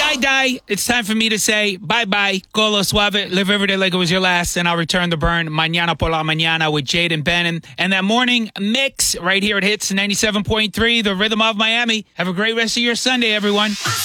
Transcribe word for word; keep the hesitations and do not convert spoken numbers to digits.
I die, it's time for me to say bye-bye. Colo suave. Live every day like it was your last, and I'll return the burn mañana por la mañana with Jade and Bannon. And that morning mix right here at Hits ninety-seven point three, the rhythm of Miami. Have a great rest of your Sunday, everyone.